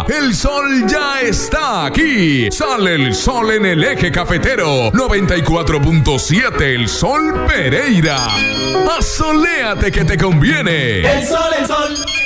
El sol ya está aquí. Sale el sol en el eje cafetero. 94.7 El Sol Pereira. Asoléate que te conviene. El sol, el sol.